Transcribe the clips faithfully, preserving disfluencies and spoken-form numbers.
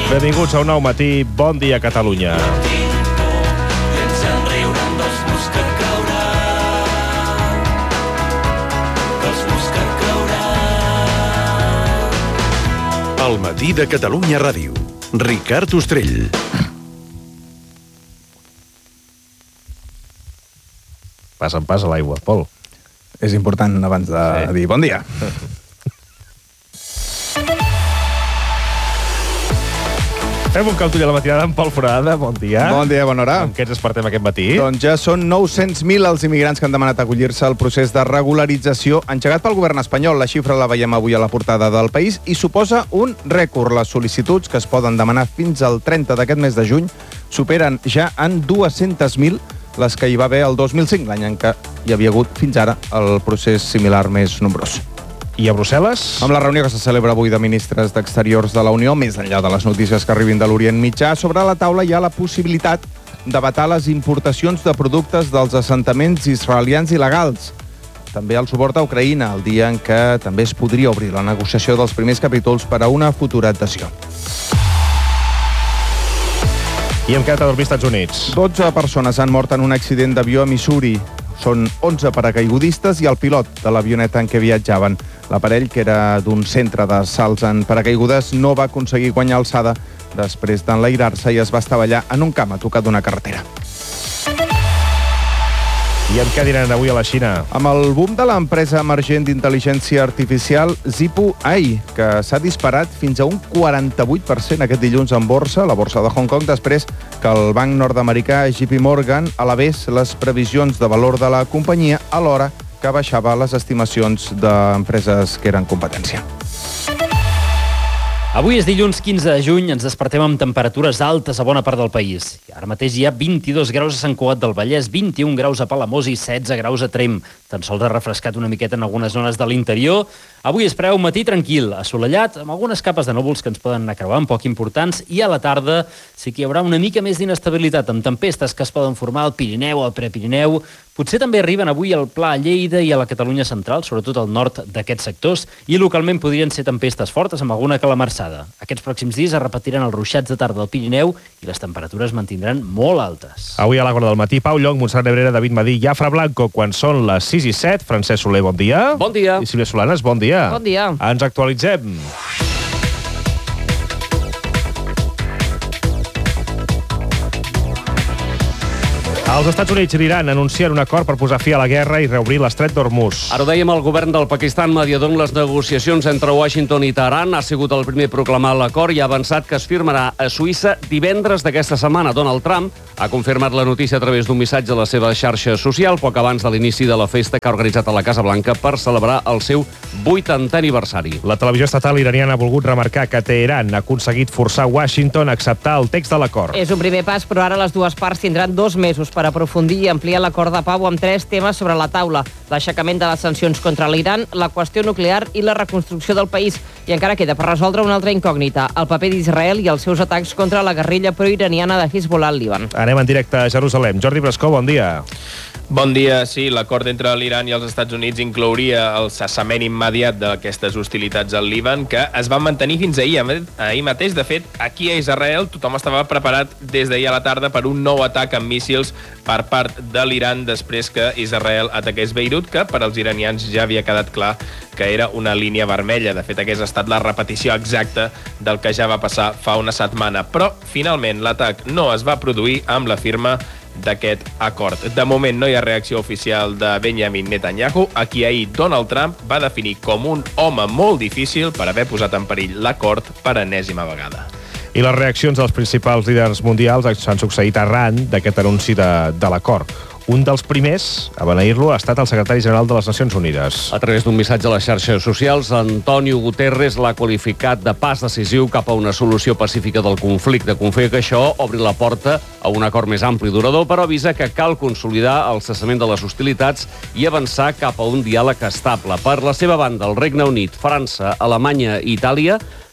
Benvinguts a un nou matí. Bon dia, Catalunya. El matí de Catalunya Ràdio. Ricard Ostrell. Pas en pas a l'aigua, Pol. És important abans de sí. dir bon dia. Fem un cautull a la matinada amb Pol Foradada. Bon dia. Bon dia, bona hora. Amb què ens despertem aquest matí? Doncs ja són nou-cents mil els immigrants que han demanat acollir-se al procés de regularització engegat pel govern espanyol. La xifra la veiem avui a la portada del País i suposa un rècord. Les sol·licituds, que es poden demanar fins al trenta d'aquest mes de juny, superen ja en dues-centes mil les que hi va haver el dos mil cinc, l'any en què hi havia hagut fins ara el procés similar més nombrós. I a Brussel·les? Amb la reunió que se celebra avui de ministres d'Exteriors de la Unió, més enllà de les notícies que arribin de l'Orient Mitjà, sobre la taula hi ha la possibilitat de vetar les importacions de productes dels assentaments israelians il·legals. També el suport a Ucraïna, el dia en què també es podria obrir la negociació dels primers capítols per a una futura adhesió. I hem quedat a dormir als Estats Units. dotze persones han mort en un accident d'avió a Missouri. Són onze paracaigudistes i el pilot de l'avioneta en què viatjaven. L'aparell, que era d'un centre de salts en paracaigudes, no va aconseguir guanyar alçada després d'enlairar-se i es va estavellar en un camp a tocar d'una carretera. I amb què diran avui a la Xina? Amb el boom de l'empresa emergent d'intel·ligència artificial Zhipu A I, que s'ha disparat fins a un quaranta-vuit per cent aquest dilluns en borsa, la borsa de Hong Kong, després que el banc nord-americà J P Morgan elevés les previsions de valor de la companyia alhora que baixava les estimacions d'empreses que eren competència. Avui és dilluns quinze de juny, ens despertem amb temperatures altes a bona part del país. Ara mateix hi ha vint-i-dos graus a Sant Cugat del Vallès, vint-i-un graus a Palamós i setze graus a Tremp. Tan sols ha refrescat una miqueta en algunes zones de l'interior. Avui es preveu un matí tranquil, assolellat, amb algunes capes de núvols que ens poden anar creuant, poc importants, i a la tarda sí que hi haurà una mica més d'inestabilitat, amb tempestes que es poden formar al Pirineu o al Prepirineu. Potser també arriben avui al Pla a Lleida i a la Catalunya central, sobretot al nord d'aquests sectors, i localment podrien ser tempestes fortes amb alguna calamarsada. Aquests pròxims dies es repetiran els ruixats de tarda al Pirineu i les temperatures mantindran molt altes. Avui a l'Àgora del matí, Pau Llong, Montserrat Nebrera, David Madí i Afra Blanco, quan són les sis i set. Francesc Soler, bon dia. Bon dia. I Sílvia Solanes, bon dia. Bon dia. Ens actualitzem. Els Estats Units i l'Iran anuncien un acord per posar fi a la guerra i reobrir l'estret d'Hormuz. Ara ho dèiem, el govern del Pakistan, mediador en les negociacions entre Washington i Teheran, ha sigut el primer a proclamar l'acord i ha avançat que es firmarà a Suïssa divendres d'aquesta setmana. Donald Trump ha confirmat la notícia a través d'un missatge a la seva xarxa social poc abans de l'inici de la festa que ha organitzat a la Casa Blanca per celebrar el seu vuitantè aniversari. La televisió estatal iraniana ha volgut remarcar que Teheran ha aconseguit forçar Washington a acceptar el text de l'acord. És un primer pas, però ara les dues parts tindran dos mesos per aprofundir i ampliar l'acord de pau amb tres temes sobre la taula: l'aixecament de les sancions contra l'Iran, la qüestió nuclear i la reconstrucció del país. I encara queda per resoldre una altra incògnita: el paper d'Israel i els seus atacs contra la guerrilla proiraniana de Hezbollah al Líban. Anem en directe a Jerusalem. Jordi Brascó, bon dia. Bon dia. Sí, l'acord entre l'Iran i els Estats Units inclouria el cessament immediat d'aquestes hostilitats al Líban, que es van mantenir fins ahir. Ahir mateix, de fet, aquí a Israel tothom estava preparat des d'ahir a la tarda per un nou atac amb míssils per part de l'Iran després que Israel ataqués Beirut, que per als iranians ja havia quedat clar que era una línia vermella. De fet, hagués estat la repetició exacta del que ja va passar fa una setmana. Però, finalment, l'atac no es va produir amb la firma d'aquest acord. De moment no hi ha reacció oficial de Benjamin Netanyahu, a qui ahir Donald Trump va definir com un home molt difícil per haver posat en perill l'acord per enèsima vegada. I les reaccions dels principals líders mundials s'han succeït arran d'aquest anunci de, de l'acord. Un dels primers a beneir-lo ha estat el secretari general de les Nacions Unides. A través d'un missatge a les xarxes socials, Antonio Guterres l'ha qualificat de pas decisiu cap a una solució pacífica del conflicte. Confia que això obri la porta a un acord més ampli i durador, però avisa que cal consolidar el cessament de les hostilitats i avançar cap a un diàleg estable. Per la seva banda, el Regne Unit, França, Alemanya i Itàlia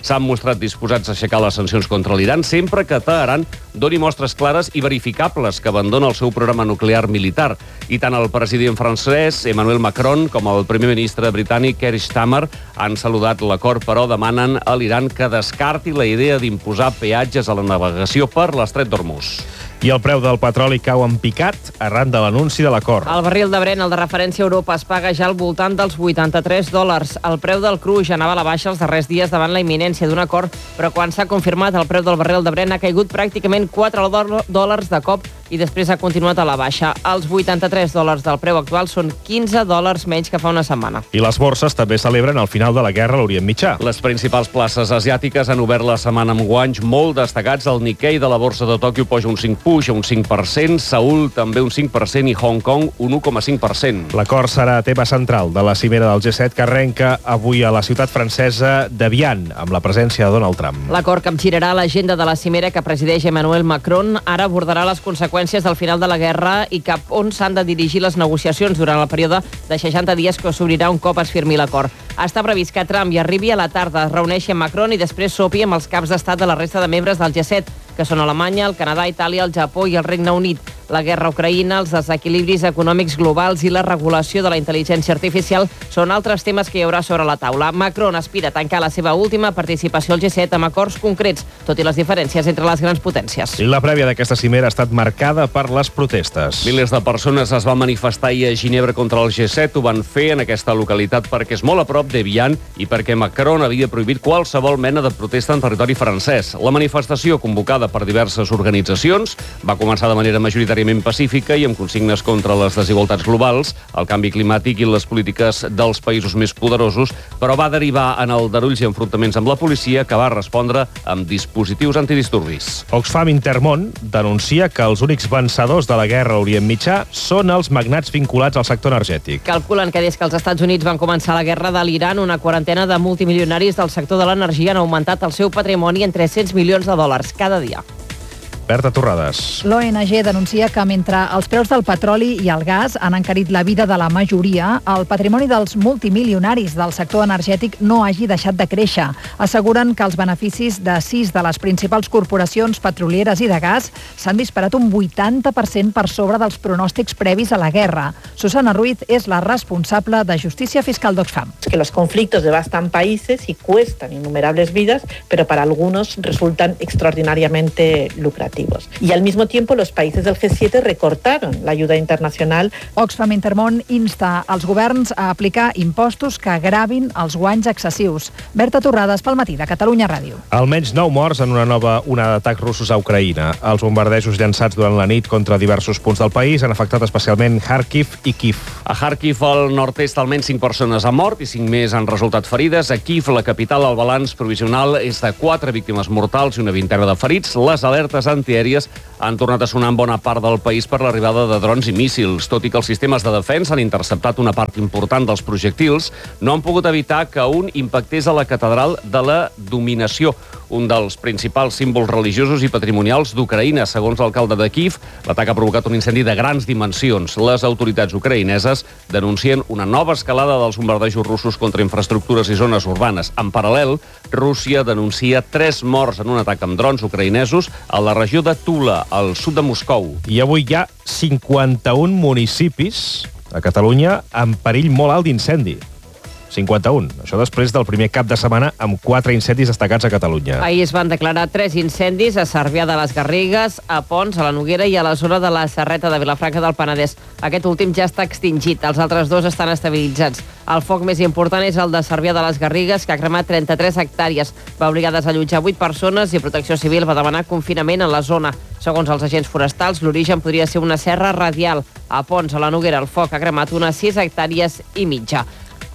s'han mostrat disposats a aixecar les sancions contra l'Iran sempre que Teheran doni mostres clares i verificables que abandona el seu programa nuclear militar. I tant el president francès, Emmanuel Macron, com el primer ministre britànic, Keir Starmer, han saludat l'acord, però demanen a l'Iran que descarti la idea d'imposar peatges a la navegació per l'estret d'Hormuz. I el preu del petroli cau en picat arran de l'anunci de l'acord. El barril de Brent, el de referència a Europa, es paga ja al voltant dels vuitanta-tres dòlars. El preu del cru ja anava a la baixa els darrers dies davant la imminència d'un acord, però quan s'ha confirmat el preu del barril de Brent ha caigut pràcticament quatre dòlars de cop i després ha continuat a la baixa. Els vuitanta-tres dòlars del preu actual són quinze dòlars menys que fa una setmana. I les borses també celebren el final de la guerra a l'Orient Mitjà. Les principals places asiàtiques han obert la setmana amb guanys molt destacats. El Nikkei de la borsa de Tòquio puja un cinc puja un cinc per cent, Seül també un cinc per cent i Hong Kong un u coma cinc per cent. L'acord serà tema central de la cimera del G set que arrenca avui a la ciutat francesa d'Evian, amb la presència de Donald Trump. L'acord capgirarà l'agenda de la cimera que presideix Emmanuel Macron ara abordarà les conseqüències del final de la guerra i cap on s'han de dirigir les negociacions durant el període de seixanta dies que s'obrirà un cop es firmi l'acord. Està previst que Trump hi arribi a la tarda, es reuneixi amb Macron i després sopi amb els caps d'estat de la resta de membres del G set, que són Alemanya, el Canadà, Itàlia, el Japó i el Regne Unit. La guerra a Ucraïna, els desequilibris econòmics globals i la regulació de la intel·ligència artificial són altres temes que hi haurà sobre la taula. Macron aspira a tancar la seva última participació al G set amb acords concrets, tot i les diferències entre les grans potències. I la prèvia d'aquesta cimera ha estat marcada per les protestes. Milers de persones es van manifestar ahir a Ginebra contra el G set. Ho van fer en aquesta localitat perquè és molt a prop d'Evian i perquè Macron havia prohibit qualsevol mena de protesta en territori francès. La manifestació, convocada per diverses organitzacions, va començar de manera majoritària pacífica i amb consignes contra les desigualtats globals, el canvi climàtic i les polítiques dels països més poderosos, però va derivar en aldarulls i enfrontaments amb la policia, que va respondre amb dispositius antidisturbis. Oxfam Intermón denuncia que els únics vencedors de la guerra a l'Orient Mitjà són els magnats vinculats al sector energètic. Calculen que des que els Estats Units van començar la guerra de l'Iran, una quarantena de multimilionaris del sector de l'energia han augmentat el seu patrimoni en tres-cents milions de dòlars cada dia. Berta Torrades. L'O N G denuncia que mentre els preus del petroli i el gas han encarit la vida de la majoria, el patrimoni dels multimilionaris del sector energètic no hagi deixat de créixer. Asseguren que els beneficis de sis de les principals corporacions petrolieres i de gas s'han disparat un vuitanta per cent per sobre dels pronòstics previs a la guerra. Susana Ruiz és la responsable de Justícia Fiscal d'Oxfam. Que los conflictos devastan países y cuestan innumerables vidas, pero para algunos resultan extraordinariamente lucrativos. Y al mismo tiempo los países del G siete recortaron la ayuda internacional. Oxfam Intermón insta als governs a aplicar impostos que gravin els guanys excessius. Berta Torrades, pel matí de Catalunya Ràdio. Almenys nou morts en una nova onada d'atacs russos a Ucraïna. Els bombardejos llançats durant la nit contra diversos punts del país han afectat especialment Kharkiv i Kiev. A Kharkiv, al nord-est, almenys cinc persones han mort i cinc més han resultat ferides. A Kiev, la capital, el balanç provisional és de quatre víctimes mortals i una vintena de ferits. Les alertes antiaèries han tornat a sonar en bona part del país per l'arribada de drons i míssils. Tot i que els sistemes de defensa han interceptat una part important dels projectils, no han pogut evitar que un impactés a la catedral de la Dominació, un dels principals símbols religiosos i patrimonials d'Ucraïna. Segons l'alcalde de Kiev, l'atac ha provocat un incendi de grans dimensions. Les autoritats ucraïneses denuncien una nova escalada dels bombardejos russos contra infraestructures i zones urbanes. En paral·lel, Rússia denuncia tres morts en un atac amb drons ucraïnesos a la regió de Tula, al sud de Moscou. I avui hi ha cinquanta-un municipis a Catalunya en perill molt alt d'incendi. cinquanta-un. Això després del primer cap de setmana amb quatre incendis destacats a Catalunya. Ahir es van declarar tres incendis a Cervià de les Garrigues, a Pons, a la Noguera i a la zona de la Serreta de Vilafranca del Penedès. Aquest últim ja està extingit, els altres dos estan estabilitzats. El foc més important és el de Cervià de les Garrigues, que ha cremat trenta-tres hectàrees. Va obligar a desallotjar vuit persones i Protecció Civil va demanar confinament en la zona. Segons els agents forestals, l'origen podria ser una serra radial. A Pons, a la Noguera, el foc ha cremat unes sis hectàrees i mitja.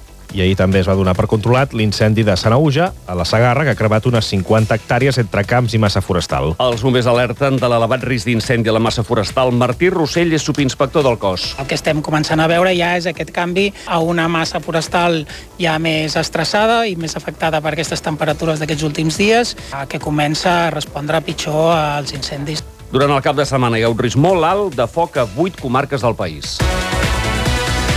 I ahir també es va donar per controlat l'incendi de Sanaüja, a la Segarra, que ha cremat unes cinquanta hectàrees entre camps i massa forestal. Els bombers alerten de l'elevat risc d'incendi a la massa forestal. Martí Rossell és subinspector del cos. El que estem començant a veure ja és aquest canvi a una massa forestal ja més estressada i més afectada per aquestes temperatures d'aquests últims dies, que comença a respondre pitjor als incendis. Durant el cap de setmana hi ha un risc molt alt de foc a vuit comarques del país.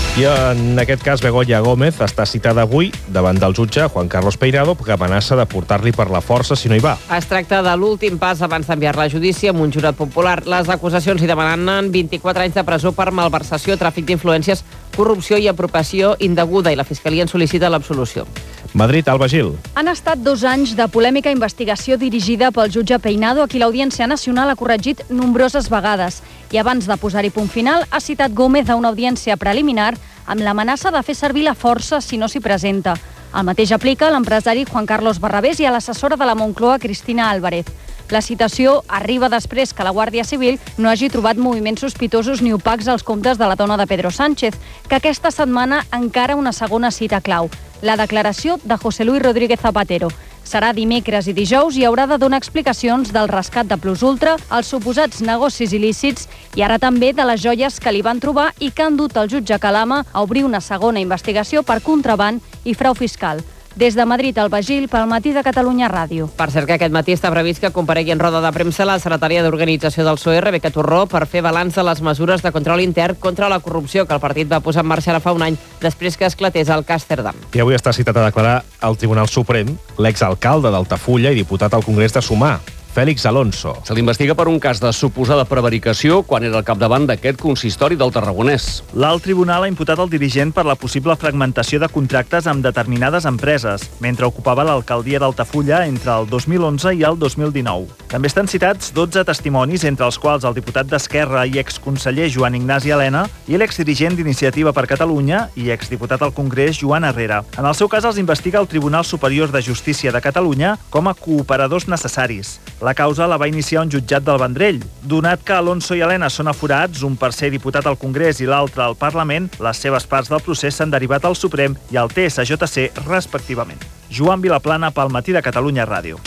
I en aquest cas, Begoña Gómez està citada avui davant del jutge Juan Carlos Peirado, que amenaça de portar-li per la força si no hi va. Es tracta de l'últim pas abans d'enviar-la a judici amb un jurat popular. Les acusacions hi demanen vint-i-quatre anys de presó per malversació, tràfic d'influències, corrupció i apropiació indeguda, i la Fiscalia en sol·licita l'absolució. Madrid, Alba Gil. Han estat dos anys de polèmica investigació dirigida pel jutge Peinado, a qui l'Audiència Nacional ha corregit nombroses vegades. I abans de posar-hi punt final, ha citat Gómez a una audiència preliminar amb l'amenaça de fer servir la força si no s'hi presenta. El mateix aplica a l'empresari Juan Carlos Barrabés i a l'assessora de la Moncloa, Cristina Álvarez. La citació arriba després que la Guàrdia Civil no hagi trobat moviments sospitosos ni opacs als comptes de la dona de Pedro Sánchez, que aquesta setmana encara una segona cita clau, la declaració de José Luis Rodríguez Zapatero. Serà dimecres i dijous i haurà de donar explicacions del rescat de Plus Ultra, els suposats negocis il·lícits i ara també de les joies que li van trobar i que han dut el jutge Calama a obrir una segona investigació per contraban i frau fiscal. Des de Madrid, Alba Gil, pel Matí de Catalunya Ràdio. Per cert, que aquest matí està previst que comparegui en roda de premsa la secretària d'Organització del P S O E, Rebeca Torró, per fer balanç de les mesures de control intern contra la corrupció que el partit va posar en marxa ara fa un any, després que esclatés el cas Cerdà. I avui està citat a declarar al Tribunal Suprem l'exalcalde d'Altafulla i diputat al Congrés de Sumar, Félix Alonso. Se l'investiga per un cas de suposada prevaricació quan era al capdavant d'aquest consistori del Tarragonès. L'alt tribunal ha imputat el dirigent per la possible fragmentació de contractes amb determinades empreses, mentre ocupava l'alcaldia d'Altafulla entre el dos mil onze i el dos mil dinou. També estan citats dotze testimonis, entre els quals el diputat d'Esquerra i exconseller Joan Ignasi Elena i l'exdirigent d'Iniciativa per Catalunya i exdiputat al Congrés Joan Herrera. En el seu cas els investiga el Tribunal Superior de Justícia de Catalunya com a cooperadors necessaris. La causa la va iniciar un jutjat del Vendrell. Donat que Alonso i Elena són aforats, un per ser diputat al Congrés i l'altre al Parlament, les seves parts del procés s'han derivat al Suprem i al T S J C, respectivament. Joan Vilaplana, pel Matí de Catalunya Ràdio.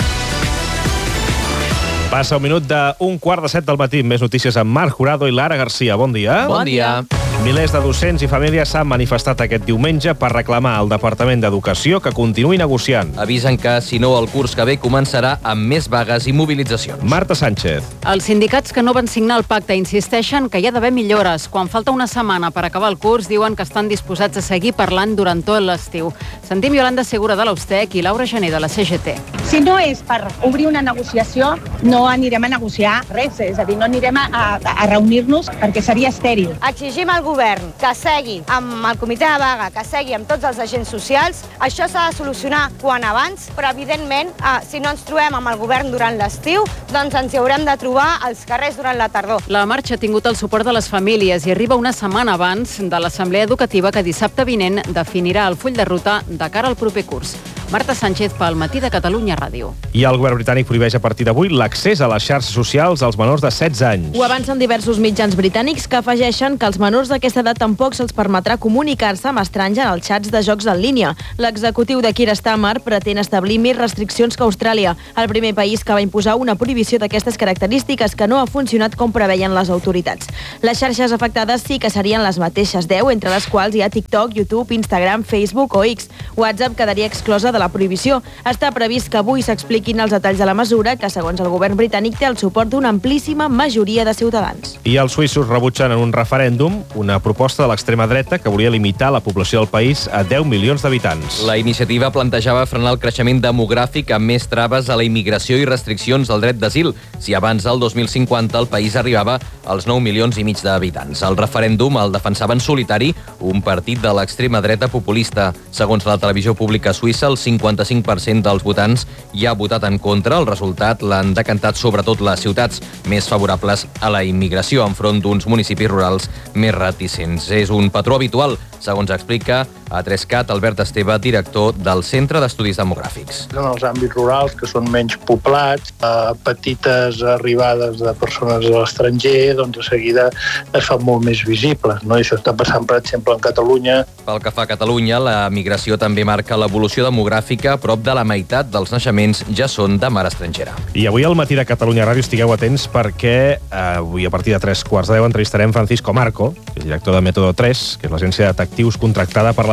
Passa un minut d'un quart de set del matí. Més notícies amb Marc Jurado i Lara Garcia. Bon dia. Bon dia. Milers de docents i famílies s'han manifestat aquest diumenge per reclamar al Departament d'Educació que continuï negociant. Avisen que, si no, el curs que ve començarà amb més vagues i mobilitzacions. Marta Sánchez. Els sindicats que no van signar el pacte insisteixen que hi ha d'haver millores. Quan falta una setmana per acabar el curs, diuen que estan disposats a seguir parlant durant tot l'estiu. Sentim Iolanda Segura de l'Austec i Laura Gené de la C G T. Si no és per obrir una negociació, no anirem a negociar res, és a dir, no anirem a, a, a reunir-nos perquè seria estèril. Exigim al govern que segui amb el comitè de vaga, que segui amb tots els agents socials. Això s'ha de solucionar quan abans, però evidentment, eh, si no ens trobem amb el govern durant l'estiu, doncs ens hi haurem de trobar als carrers durant la tardor. La marxa ha tingut el suport de les famílies i arriba una setmana abans de l'Assemblea Educativa que dissabte vinent definirà el full de ruta de cara al proper curs. Marta Sánchez pel Matí de Catalunya Ràdio. I el govern britànic prohibeix a partir d'avui l'accés a les xarxes socials als menors de setze anys. Ho avancen diversos mitjans britànics que afegeixen que als menors d'aquesta edat tampoc se'ls permetrà comunicar-se amb estranys en els xats de jocs en línia. L'executiu de Keir Starmer pretén establir més restriccions que Austràlia, el primer país que va imposar una prohibició d'aquestes característiques que no ha funcionat com preveien les autoritats. Les xarxes afectades sí que serien les mateixes deu, entre les quals hi ha TikTok, YouTube, Instagram, Facebook o X. WhatsApp quedaria exclosa de la prohibició. Està previst que avui s'expliquin els detalls de la mesura, que segons el govern britànic té el suport d'una amplíssima majoria de ciutadans. I els suïssos rebutgen en un referèndum una proposta de l'extrema dreta que volia limitar la població del país a deu milions d'habitants. La iniciativa plantejava frenar el creixement demogràfic amb més traves a la immigració i restriccions al dret d'asil, si abans del dos mil cinquanta el país arribava als nou milions i mig d'habitants. El referèndum el defensava en solitari un partit de l'extrema dreta populista. Segons la televisió pública suïssa, el cinquanta-cinc per cent dels votants hi ha votat en contra. El resultat l'han decantat sobretot les ciutats més favorables a la immigració enfront d'uns municipis rurals més reticents. És un patró habitual, segons explica a tres cat Albert Esteve, director del Centre d'Estudis Demogràfics. En els àmbits rurals, que són menys poblats, a petites arribades de persones de l'estranger, doncs de seguida es fan molt més visibles. No? I això està passant, per exemple, en Catalunya. Pel que fa a Catalunya, la migració també marca l'evolució demogràfica. Prop de la meitat dels naixements ja són de mare estrangera. I avui al Matí de Catalunya Ràdio estigueu atents perquè eh, avui a partir de tres quarts de deu entrevistarem Francisco Marco, que és director de Método tres, que és l'agència de detectius contractada per la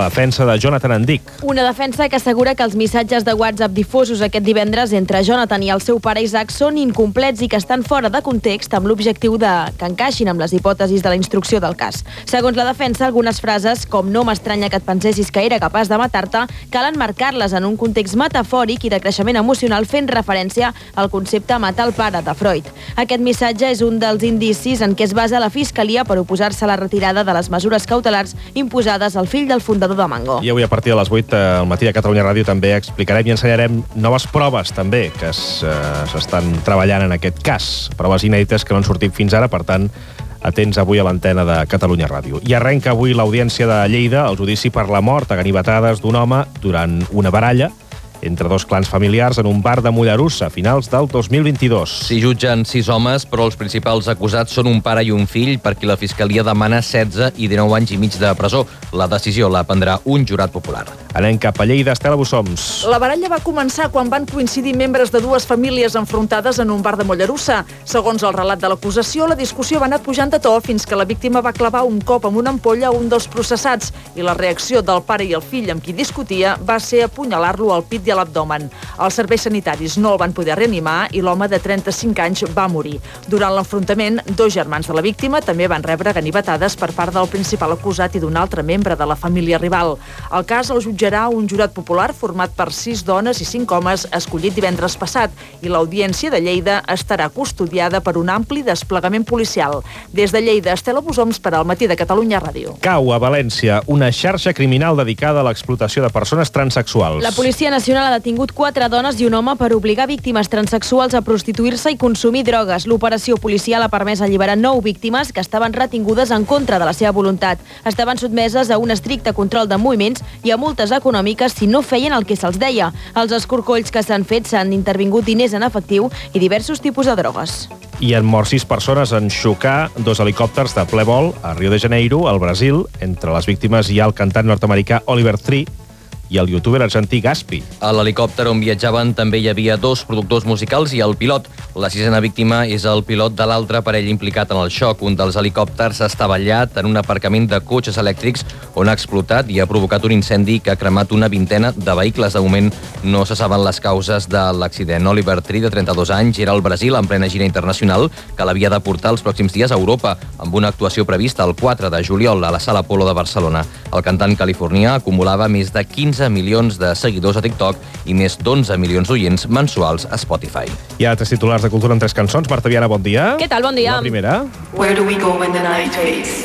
defensa de Jonathan Endic. Una defensa que assegura que els missatges de WhatsApp difosos aquest divendres entre Jonathan i el seu pare Isaac són incomplets i que estan fora de context amb l'objectiu de que encaixin amb les hipòtesis de la instrucció del cas. Segons la defensa, algunes frases, com no m'estranya que et pensessis que era capaç de matar-te, cal enmarcar-les en un context metafòric i de creixement emocional fent referència al concepte matar el pare de Freud. Aquest missatge és un dels indicis en què es basa la Fiscalia per oposar-se a la retirada de les mesures cautelars imposades al fill del fundador de Mango. I avui a partir de les vuit al matí a Catalunya Ràdio també explicarem i ensenyarem noves proves també que s'estan treballant en aquest cas. Proves inèdites que no han sortit fins ara, per tant, atents avui a l'antena de Catalunya Ràdio. I arrenca avui l'audiència de Lleida, el judici per la mort a ganivetades d'un home durant una baralla entre dos clans familiars en un bar de Mollerussa a finals del dos mil vint-i-dos. S'hi jutgen sis homes, però els principals acusats són un pare i un fill, per qui la Fiscalia demana setze i dinou anys i mig de presó. La decisió la prendrà un jurat popular. Anem cap a Lleida, Estela Bussoms. La baralla va començar quan van coincidir membres de dues famílies enfrontades en un bar de Mollerussa. Segons el relat de l'acusació, la discussió va anar pujant de to fins que la víctima va clavar un cop amb una ampolla a un dels processats i la reacció del pare i el fill amb qui discutia va ser apunyalar-lo al pit i a l'abdomen. Els serveis sanitaris no el van poder reanimar i l'home de trenta-cinc anys va morir. Durant l'enfrontament, dos germans de la víctima també van rebre ganivetades per part del principal acusat i d'un altre membre de la família rival. El cas el jutjarà un jurat popular format per sis dones i cinc homes escollit divendres passat i l'audiència de Lleida estarà custodiada per un ampli desplegament policial. Des de Lleida, Estela Bussoms per al Matí de Catalunya Ràdio. Cau a València una xarxa criminal dedicada a l'explotació de persones transsexuals. La Policia Nacional ha detingut quatre dones i un home per obligar víctimes transsexuals a prostituir-se i consumir drogues. L'operació policial ha permès alliberar nou víctimes que estaven retingudes en contra de la seva voluntat. Estaven sotmeses a un estricte control de moviments i a multes econòmiques si no feien el que se'ls deia. Els escorcolls que s'han fet s'han intervingut diners en efectiu i diversos tipus de drogues. I han mort sis persones en xocar dos helicòpters de ple vol a Rio de Janeiro, al Brasil. Entre les víctimes hi ha el cantant nord-americà Oliver Tree i el youtuber argentí Gaspi. A l'helicòpter on viatjaven també hi havia dos productors musicals i el pilot. La sisena víctima és el pilot de l'altre parell implicat en el xoc. Un dels helicòpters ha estavellat en un aparcament de cotxes elèctrics on ha explotat i ha provocat un incendi que ha cremat una vintena de vehicles. De moment no se saben les causes de l'accident. Oliver Tree, de trenta-dos anys, era al Brasil en plena gira internacional que l'havia de portar els pròxims dies a Europa amb una actuació prevista el quatre de juliol a la Sala Apolo de Barcelona. El cantant californià acumulava més de quinze milions de seguidors a TikTok i més d'onze milions d'oients mensuals a Spotify. Hi ha tres titulars de cultura en tres cançons. Marta Viana, bon dia. Què tal? Bon dia. La primera. Where do we go when the night fades?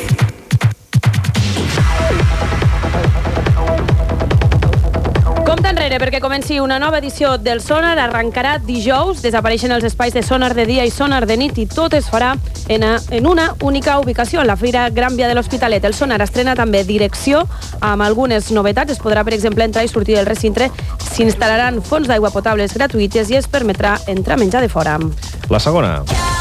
Compte enrere perquè comenci una nova edició del Sonar. Arrencarà dijous, desapareixen els espais de Sonar de dia i Sonar de nit i tot es farà en, a, en una única ubicació, en la Fira Gran Via de l'Hospitalet. El Sonar estrena també direcció amb algunes novetats. Es podrà, per exemple, entrar i sortir del recinte. S'instal·laran fonts d'aigua potables gratuïtes i es permetrà entrar a menjar de fora. La segona.